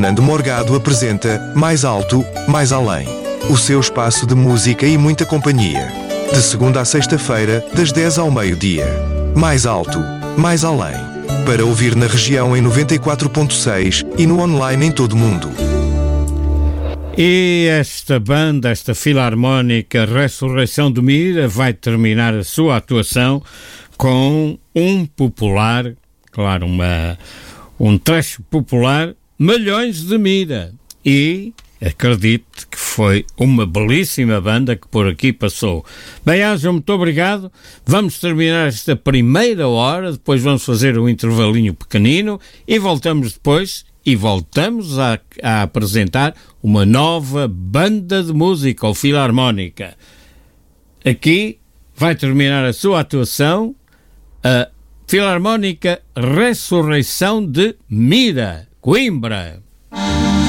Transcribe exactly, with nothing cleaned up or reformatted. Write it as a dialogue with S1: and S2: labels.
S1: Fernando Morgado apresenta Mais Alto, Mais Além. O seu espaço de música e muita companhia. De segunda a sexta-feira, das dez ao meio-dia. Mais Alto, Mais Além. Para ouvir na região em noventa e quatro ponto seis e no online em todo o mundo.
S2: E esta banda, esta filarmónica Ressurreição de Mira, vai terminar a sua atuação com um popular, claro, uma, um trecho popular, Malhões de Mira. E acredito que foi uma belíssima banda que por aqui passou. Bem, Ângelo, muito obrigado. Vamos terminar esta primeira hora, depois vamos fazer um intervalinho pequenino e voltamos depois e voltamos a, a apresentar uma nova banda de música, ou filarmónica. Aqui vai terminar a sua atuação a Filarmónica Ressurreição de Mira, Coimbra.